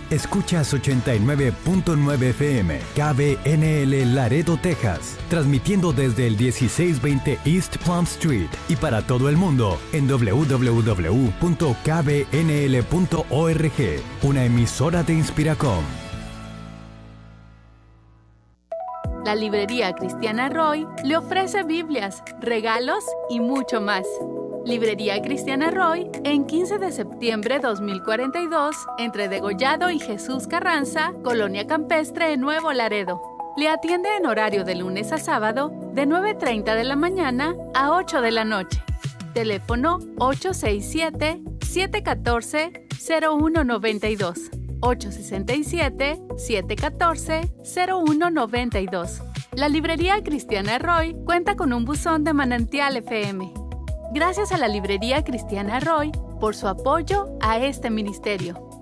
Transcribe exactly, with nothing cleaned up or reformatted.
Escuchas ochenta y nueve punto nueve F M, K B N L Laredo, Texas, transmitiendo desde el dieciséis veinte East Plum Street y para todo el mundo en doble u doble u doble u punto k b n l punto org, una emisora de Inspiracom. La librería Cristiana Roy le ofrece Biblias, regalos y mucho más. Librería Cristiana Roy, en quince de septiembre dos mil cuarenta y dos, entre Degollado y Jesús Carranza, Colonia Campestre, Nuevo Laredo. Le atiende en horario de lunes a sábado, de nueve treinta de la mañana a ocho de la noche. Teléfono ocho seis siete, siete uno cuatro, cero uno nueve dos. ocho seis siete, siete uno cuatro, cero uno nueve dos. La librería Cristiana Roy cuenta con un buzón de Manantial F M. Gracias a la librería Cristiana Roy por su apoyo a este ministerio.